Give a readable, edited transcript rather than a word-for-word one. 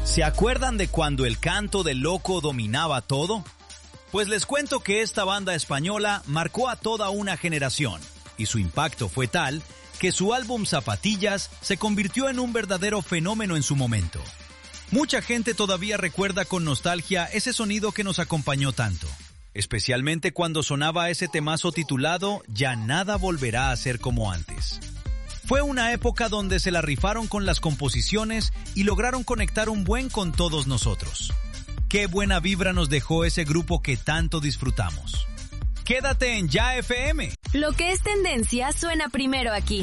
¿Se acuerdan de cuando el canto del loco dominaba todo? Pues les cuento que esta banda española marcó a toda una generación, y su impacto fue tal que su álbum Zapatillas se convirtió en un verdadero fenómeno en su momento. Mucha gente todavía recuerda con nostalgia ese sonido que nos acompañó tanto, especialmente cuando sonaba ese temazo titulado Ya nada volverá a ser como antes. Fue una época donde se la rifaron con las composiciones y lograron conectar un buen con todos nosotros. Qué buena vibra nos dejó ese grupo que tanto disfrutamos. Quédate en Ya FM. Lo que es tendencia suena primero aquí.